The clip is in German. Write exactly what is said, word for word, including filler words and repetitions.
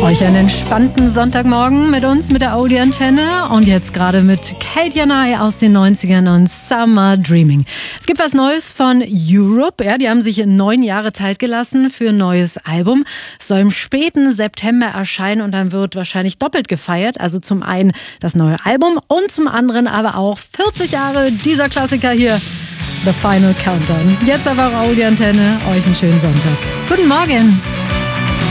Euch einen entspannten Sonntagmorgen mit uns, mit der Audi-Antenne. Und jetzt gerade mit Kate Janai aus den neunzigern und Summer Dreaming. Es gibt was Neues von Europe. Ja, die haben sich neun Jahre Zeit gelassen für ein neues Album. Es soll im späten September erscheinen und dann wird wahrscheinlich doppelt gefeiert. Also zum einen das neue Album und zum anderen aber auch vierzig Jahre dieser Klassiker hier. The Final Countdown. Jetzt aber auch Audi-Antenne. Euch einen schönen Sonntag. Guten Morgen.